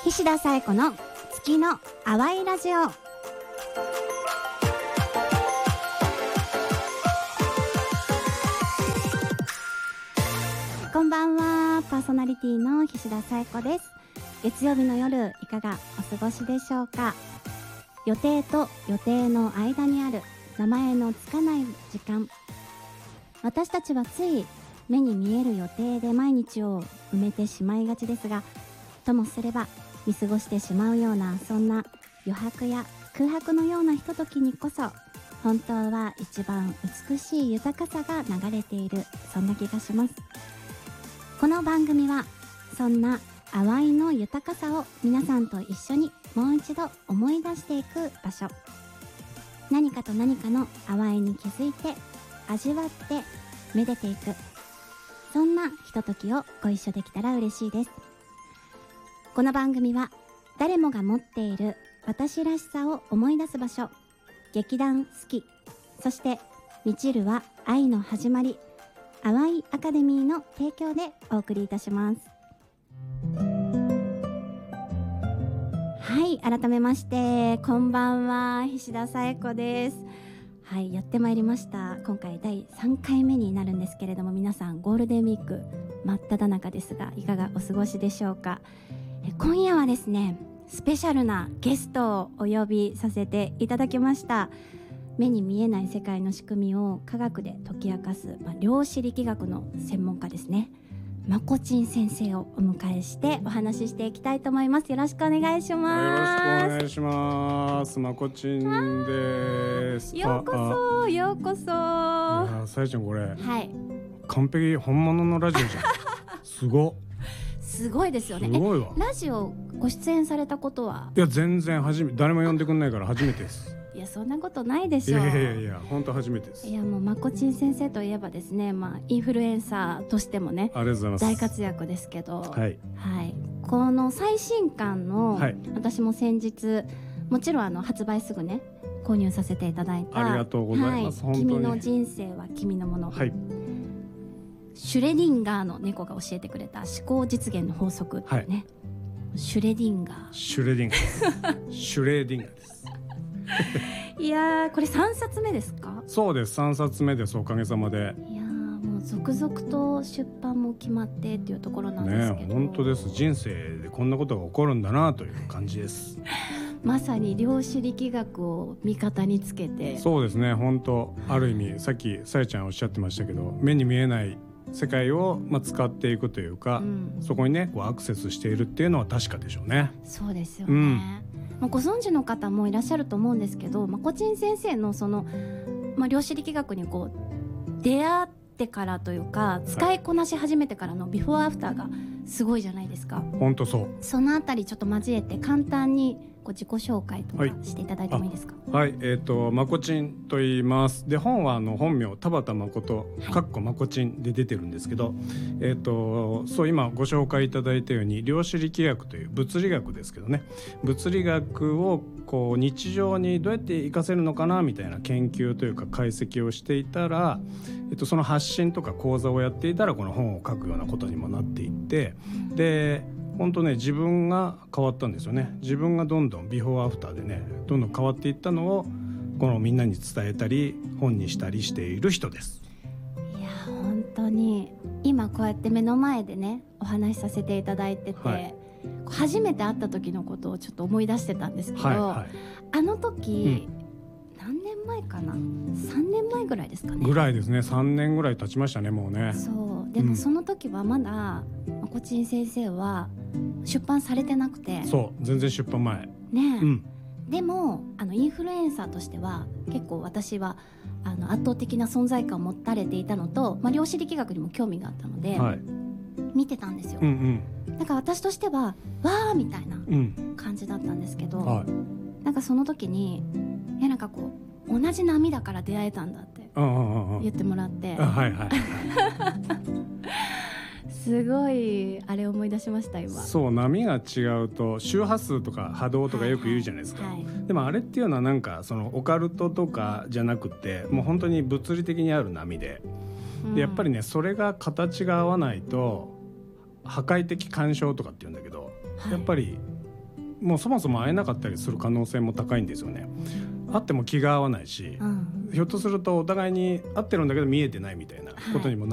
菱田紗友子の月の淡いラジオ。こんばんは、パーソナリティの菱田紗友子です。月曜日の夜いかがお過ごしでしょうか。予定と予定の間にある名前のつかない時間、私たちはつい目に見える予定で毎日を埋めてしまいがちですが、ともすれば見過ごしてしまうような、そんな余白や空白のようなひとときにこそ本当は一番美しい豊かさが流れている、そんな気がします。この番組はそんな淡いの豊かさを皆さんと一緒にもう一度思い出していく場所。何かと何かの淡いに気づいて味わってめでていく、そんなひとときをご一緒できたら嬉しいです。この番組は誰もが持っている私らしさを思い出す場所、劇団四季、そしてみちるは愛の始まり、淡いアカデミーの提供でお送りいたします。はい、改めましてこんばんは、菱田紗友子です。はい、やってまいりました。今回第3回目になるんですけれども、皆さんゴールデンウィーク真っ只中ですが、いかがお過ごしでしょうか。今夜はですね、スペシャルなゲストをお呼びさせていただきました。目に見えない世界の仕組みを科学で解き明かす、量子力学の専門家ですね、まこちん先生をお迎えしてお話ししていきたいと思います。よろしくお願いします。 よろしくお願いします。まこちんです。 ようこそようこそ。いや、さやちゃんこれ、 はい、 完璧本物のラジオじゃん。すごいですよね。 すごいわ。 ラジオご出演されたことは？ いや、全然誰も呼んでくんないから初めてです。 いや、そんなことないでしょう。 いや本当初めてです。 いや、もうまこちん先生といえばですね、インフルエンサーとしてもね、 ありがとうございます。 大活躍ですけど、 はい、 はい、この最新刊の、 はい、 私も先日もちろん発売すぐね購入させていただいた、 ありがとうございます、 はい、 本当に。 君の人生は君のもの、 はい、 シュレディンガーの猫が教えてくれた思考実現の法則、ね、はい、シュレディンガーシュレディンガーですシュレディンガーですいやー、これ3冊目ですか？ そうです、3冊目です、おかげさまで。 いやー、もう続々と出版も決まってっていうところなんですけど、 本当です。人生でこんなことが起こるんだなという感じですまさに量子力学を味方につけて。 そうですね、本当ある意味、さっきさやちゃんおっしゃってましたけど、目に見えない世界を使っていくというか、そこにねこうアクセスしているっていうのは確かでしょうね。 そうですよね、ご存知の方もいらっしゃると思うんですけど、まこちん先生のその、量子力学にこう出会ってからというか、使いこなし始めてからのビフォーアフターがすごいじゃないですか。 本当そう。 そのあたりちょっと交えて簡単にご自己紹介とかしていただいてもいいですか？ はい、まこちんと言います。で、本は本名田畑誠かっこまこちんで出てるんですけど、そう今ご紹介いただいたように量子力学という物理学ですけどね、物理学をこう日常にどうやって活かせるのかなみたいな研究というか解析をしていたら、その発信とか講座をやっていたらこの本を書くようなことにもなっていって、で本当ね、自分が変わったんですよね。自分がどんどんビフォーアフターでねどんどん変わっていったのをこのみんなに伝えたり本にしたりしている人です。 いや本当に今こうやって目の前でねお話しさせていただいてて、はい、初めて会った時のことをちょっと思い出してたんですけど、はいはい、あの時、何年前かな、3年前ぐらいですかね。 ぐらいですね。3年ぐらい経ちましたね、もうね。 そうでもその時はまだまこちん先生は出版されてなくて、 そう全然出版前ね、でもインフルエンサーとしては結構私は圧倒的な存在感を持たれていたのと、量子力学にも興味があったので、はい、見てたんですよ、だから私としてはわーみたいな感じだったんですけど、なんかその時になんかこう同じ波だから出会えたんだって言ってもらって、すごいあれ思い出しました今。 そう、波が違うと周波数とか波動とかよく言うじゃないですか、でもあれっていうのはなんかそのオカルトとかじゃなくて、もう本当に物理的にある波で、でやっぱりねそれが形が合わないと破壊的干渉とかって言うんだけど、やっぱりもうそもそも会えなかったりする可能性も高いんですよね。会っても気が合わないし、ひょっとするとお互いに会ってるんだけど見えてないみたいなことにも